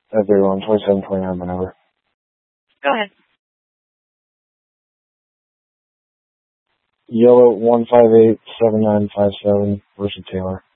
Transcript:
Everyone, 2729, my number. Go ahead. Yellow 1587957 versus Taylor.